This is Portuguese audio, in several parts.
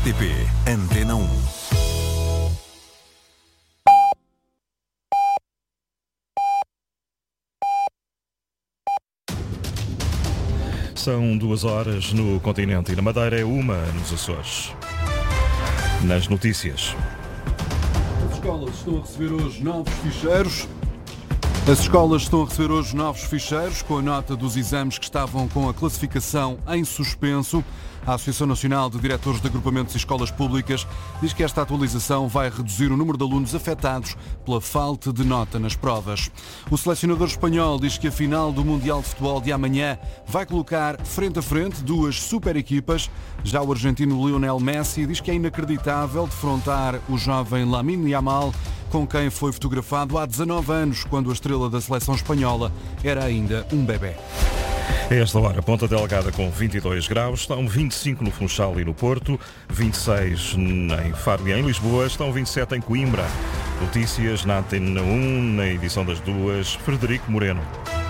RTP Antena 1. São 2 horas no continente e na Madeira é 1 nos Açores. Nas notícias. As escolas estão a receber hoje novos ficheiros. As escolas estão a receber hoje novos ficheiros com a nota dos exames que estavam com a classificação em suspenso. A Associação Nacional de Diretores de Agrupamentos e Escolas Públicas diz que esta atualização vai reduzir o número de alunos afetados pela falta de nota nas provas. O selecionador espanhol diz que a final do Mundial de Futebol de amanhã vai colocar frente a frente 2 super equipas. Já o argentino Lionel Messi diz que é inacreditável defrontar o jovem Lamine Yamal, com quem foi fotografado há 19 anos, quando a estrela da seleção espanhola era ainda um bebé. A esta hora, Ponta Delgada com 22 graus, estão 25 no Funchal e no Porto, 26 em Faro e em Lisboa, estão 27 em Coimbra. Notícias na Antena 1, na edição das 2, Frederico Moreno.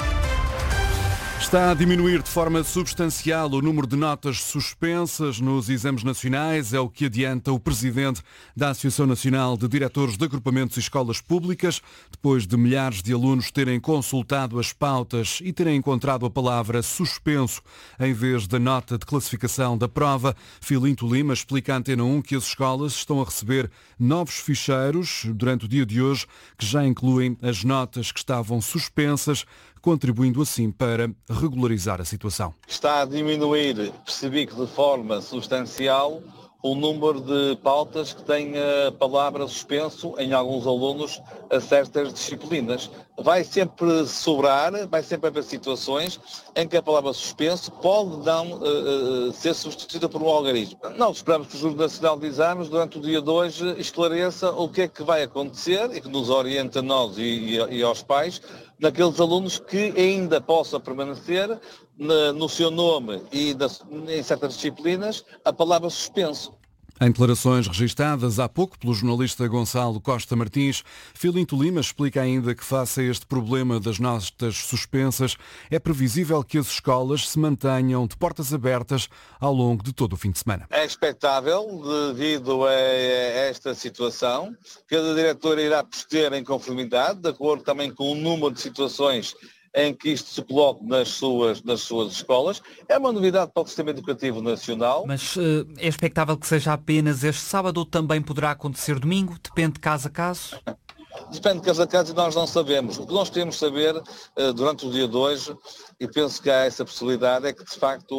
Está a diminuir de forma substancial o número de notas suspensas nos exames nacionais, é o que adianta o presidente da Associação Nacional de Diretores de Agrupamentos e Escolas Públicas, depois de milhares de alunos terem consultado as pautas e terem encontrado a palavra suspenso em vez da nota de classificação da prova. Filinto Lima explica à Antena 1 que as escolas estão a receber novos ficheiros durante o dia de hoje, que já incluem as notas que estavam suspensas, contribuindo assim para regularizar a situação. Está a diminuir, percebi que de forma substancial, o número de pautas que têm a palavra suspenso em alguns alunos a certas disciplinas. Vai sempre sobrar, vai sempre haver situações em que a palavra suspenso pode não ser substituída por um algarismo. Nós esperamos que o Júri Nacional de Exames, durante o dia de hoje, esclareça o que é que vai acontecer e que nos oriente a nós e aos pais, naqueles alunos que ainda possam permanecer no seu nome e em certas disciplinas a palavra suspenso. Em declarações registadas há pouco pelo jornalista Gonçalo Costa Martins, Filinto Lima explica ainda que, face a este problema das notas suspensas, é previsível que as escolas se mantenham de portas abertas ao longo de todo o fim de semana. É expectável, devido a esta situação, que a diretora irá proceder em conformidade, de acordo também com o número de situações em que isto se coloque nas suas escolas. É uma novidade para o sistema educativo nacional. Mas é expectável que seja apenas este sábado ou também poderá acontecer domingo? Depende de caso a caso? Depende de caso a caso e nós não sabemos. O que nós queremos saber durante o dia de hoje, e penso que há essa possibilidade, é que de facto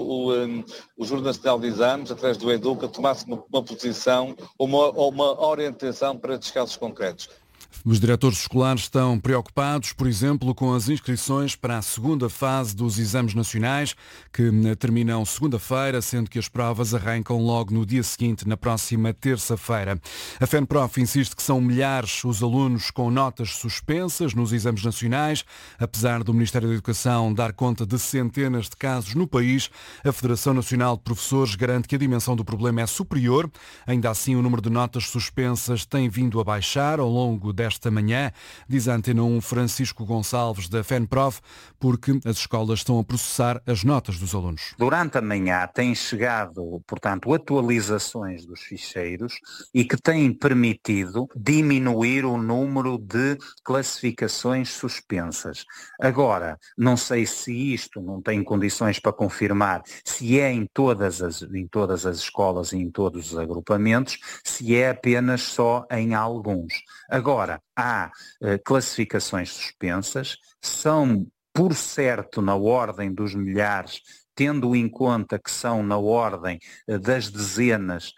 o Júri Nacional de Exames, através do EDUCA, tomasse uma posição ou uma orientação para estes casos concretos. Os diretores escolares estão preocupados, por exemplo, com as inscrições para a segunda fase dos exames nacionais, que terminam segunda-feira, sendo que as provas arrancam logo no dia seguinte, na próxima terça-feira. A FENPROF insiste que são milhares os alunos com notas suspensas nos exames nacionais. Apesar do Ministério da Educação dar conta de centenas de casos no país, a Federação Nacional de Professores garante que a dimensão do problema é superior. Ainda assim, o número de notas suspensas tem vindo a baixar ao longo desta manhã, diz a Antena 1 Francisco Gonçalves da FENPROF, porque as escolas estão a processar as notas dos alunos. Durante a manhã têm chegado, portanto, atualizações dos ficheiros e que têm permitido diminuir o número de classificações suspensas. Agora, não sei se isto não tem condições para confirmar se é em todas as escolas e em todos os agrupamentos, se é apenas só em alguns. Agora, há classificações suspensas, são, por certo, na ordem dos milhares, tendo em conta que são na ordem das dezenas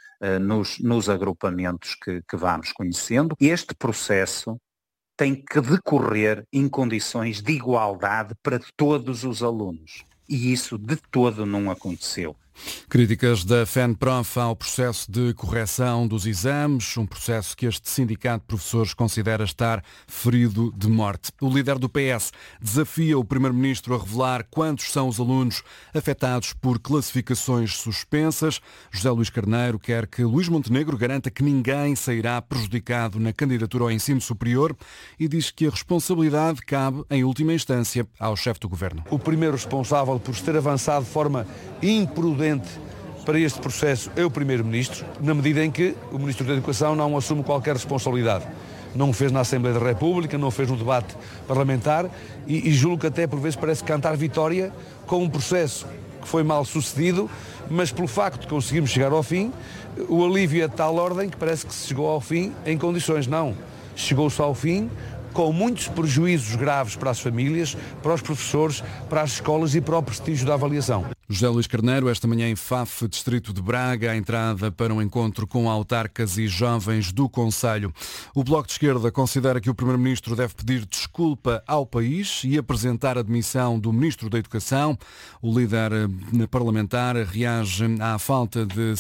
nos agrupamentos que vamos conhecendo. Este processo tem que decorrer em condições de igualdade para todos os alunos. E isso de todo não aconteceu. Críticas da FENPROF ao processo de correção dos exames, um processo que este sindicato de professores considera estar ferido de morte. O líder do PS desafia o Primeiro-Ministro a revelar quantos são os alunos afetados por classificações suspensas. José Luís Carneiro quer que Luís Montenegro garanta que ninguém sairá prejudicado na candidatura ao ensino superior e diz que a responsabilidade cabe, em última instância, ao chefe do Governo. O primeiro responsável por ter avançado de forma imprudente para este processo é o Primeiro-Ministro, na medida em que o Ministro da Educação não assume qualquer responsabilidade. Não o fez na Assembleia da República, não o fez no debate parlamentar e julgo que até por vezes parece cantar vitória com um processo que foi mal sucedido, mas pelo facto de conseguirmos chegar ao fim, o alívio é de tal ordem que parece que se chegou ao fim em condições. Não, chegou-se ao fim com muitos prejuízos graves para as famílias, para os professores, para as escolas e para o prestígio da avaliação. José Luís Carneiro, esta manhã em Faf, distrito de Braga, a entrada para um encontro com autarcas e jovens do concelho. O Bloco de Esquerda considera que o Primeiro-Ministro deve pedir desculpa ao país e apresentar a demissão do Ministro da Educação. O líder parlamentar reage à falta de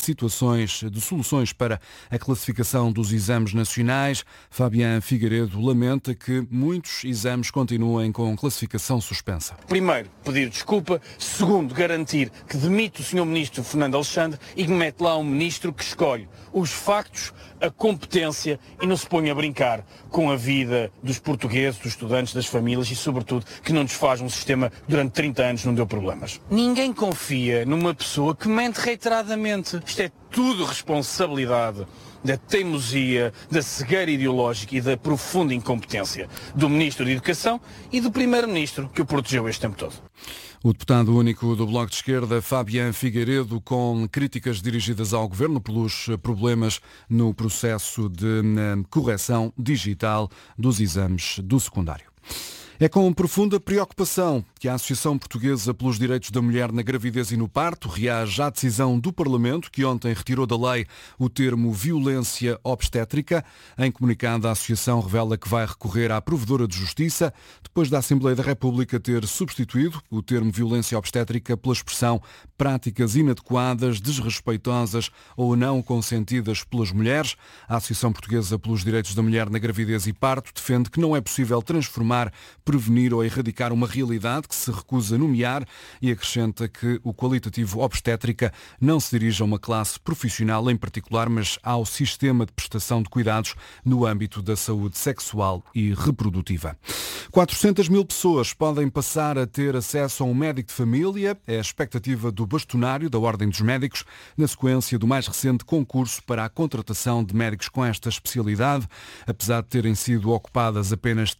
soluções para a classificação dos exames nacionais. Fabián Figueiredo lamenta que muitos exames continuem com classificação suspensa. Primeiro, pedir desculpa. Segundo, garantir que demite o Sr. Ministro Fernando Alexandre e que mete lá um Ministro que escolhe os factos, a competência e não se põe a brincar com a vida dos portugueses, dos estudantes, das famílias e, sobretudo, que não desfaz um sistema que durante 30 anos não deu problemas. Ninguém confia numa pessoa que mente reiteradamente. Isto é tudo responsabilidade da teimosia, da cegueira ideológica e da profunda incompetência do Ministro da Educação e do Primeiro-Ministro que o protegeu este tempo todo. O deputado único do Bloco de Esquerda, Fabián Figueiredo, com críticas dirigidas ao Governo pelos problemas no processo de correção digital dos exames do secundário. É com profunda preocupação que a Associação Portuguesa pelos Direitos da Mulher na Gravidez e no Parto reage à decisão do Parlamento, que ontem retirou da lei o termo violência obstétrica. Em comunicado, a Associação revela que vai recorrer à Provedora de Justiça, depois da Assembleia da República ter substituído o termo violência obstétrica pela expressão práticas inadequadas, desrespeitosas ou não consentidas pelas mulheres. A Associação Portuguesa pelos Direitos da Mulher na Gravidez e Parto defende que não é possível transformar, prevenir ou erradicar uma realidade que se recusa a nomear e acrescenta que o qualitativo obstétrica não se dirige a uma classe profissional em particular, mas ao sistema de prestação de cuidados no âmbito da saúde sexual e reprodutiva. 400 mil pessoas podem passar a ter acesso a um médico de família. É a expectativa do bastonário da Ordem dos Médicos, na sequência do mais recente concurso para a contratação de médicos com esta especialidade. Apesar de terem sido ocupadas apenas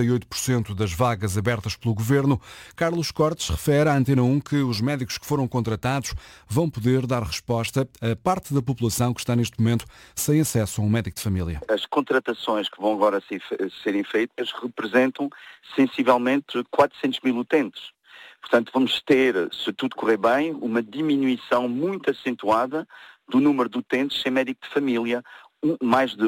38% das vagas abertas pelo Governo, Carlos Cortes refere à Antena 1 que os médicos que foram contratados vão poder dar resposta a parte da população que está neste momento sem acesso a um médico de família. As contratações que vão agora serem feitas representam sensivelmente 400 mil utentes. Portanto, vamos ter, se tudo correr bem, uma diminuição muito acentuada do número de utentes sem médico de família, mais de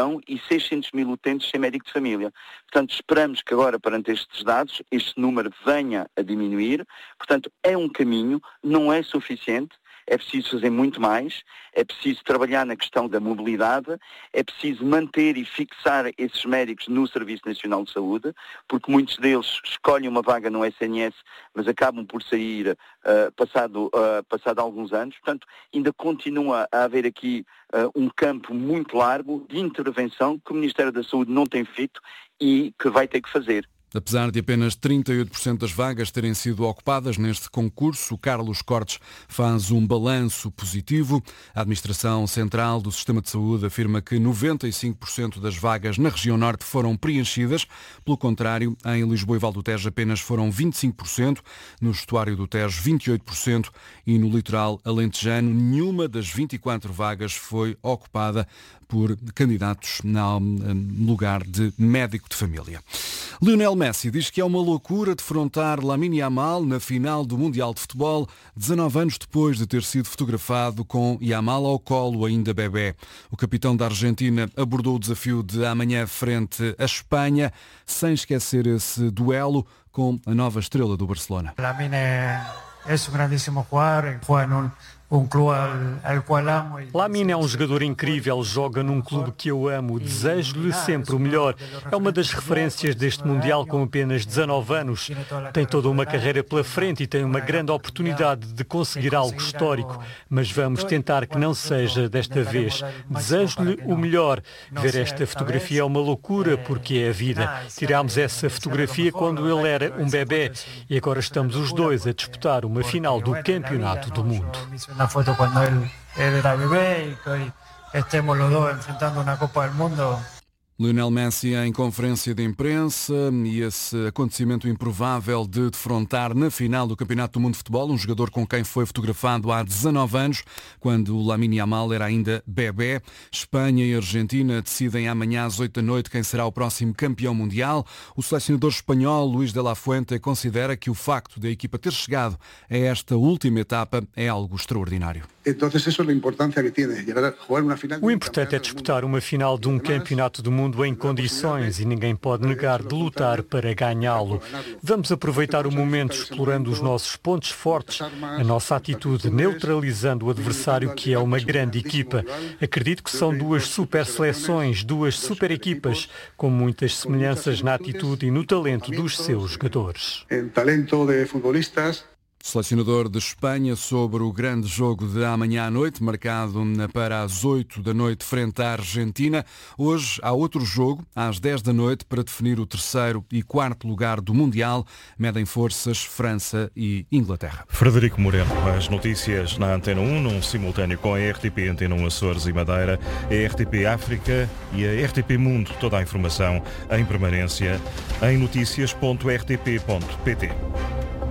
1.600.000 utentes sem médico de família. Portanto, esperamos que agora, perante estes dados, este número venha a diminuir. Portanto, é um caminho, não é suficiente. É preciso fazer muito mais, é preciso trabalhar na questão da mobilidade, é preciso manter e fixar esses médicos no Serviço Nacional de Saúde, porque muitos deles escolhem uma vaga no SNS, mas acabam por sair passado alguns anos. Portanto, ainda continua a haver aqui um campo muito largo de intervenção que o Ministério da Saúde não tem feito e que vai ter que fazer. Apesar de apenas 38% das vagas terem sido ocupadas neste concurso, Carlos Cortes faz um balanço positivo. A Administração Central do Sistema de Saúde afirma que 95% das vagas na região norte foram preenchidas. Pelo contrário, em Lisboa e Val do Tejo apenas foram 25%, no estuário do Tejo 28% e no litoral alentejano nenhuma das 24 vagas foi ocupada por candidatos no lugar de médico de família. Lionel Messi diz que é uma loucura defrontar Lamine Yamal na final do Mundial de Futebol, 19 anos depois de ter sido fotografado com Yamal ao colo, ainda bebé. O capitão da Argentina abordou o desafio de amanhã frente à Espanha, sem esquecer esse duelo com a nova estrela do Barcelona. Lamine é um grandíssimo jogador, joga um clube ao qual amo. Lamine é um jogador incrível, joga num clube que eu amo, desejo-lhe sempre o melhor. É uma das referências deste Mundial com apenas 19 anos. Tem toda uma carreira pela frente e tem uma grande oportunidade de conseguir algo histórico, mas vamos tentar que não seja desta vez. Desejo-lhe o melhor. Ver esta fotografia é uma loucura porque é a vida. Tirámos essa fotografia quando ele era um bebê e agora estamos os dois a disputar uma final do Campeonato do Mundo. una foto cuando él era bebé y que hoy estemos los dos enfrentando una Copa del Mundo. Lionel Messi em conferência de imprensa e esse acontecimento improvável de defrontar na final do Campeonato do Mundo de Futebol um jogador com quem foi fotografado há 19 anos, quando o Lamine Yamal era ainda bebé. Espanha e Argentina decidem amanhã às 8 da noite quem será o próximo campeão mundial. O selecionador espanhol Luís de la Fuente considera que o facto da equipa ter chegado a esta última etapa é algo extraordinário. O importante é disputar uma final de um campeonato do mundo em condições e ninguém pode negar de lutar para ganhá-lo. Vamos aproveitar o momento explorando os nossos pontos fortes, a nossa atitude neutralizando o adversário, que é uma grande equipa. Acredito que são duas super seleções, duas super equipas, com muitas semelhanças na atitude e no talento dos seus jogadores. Selecionador de Espanha sobre o grande jogo de amanhã à noite, marcado para as 8 da noite frente à Argentina. Hoje há outro jogo, às 10 da noite, para definir o terceiro e quarto lugar do Mundial. Medem forças França e Inglaterra. Frederico Moreno, as notícias na Antena 1, num simultâneo com a RTP Antena 1 Açores e Madeira, a RTP África e a RTP Mundo. Toda a informação em permanência em noticias.rtp.pt.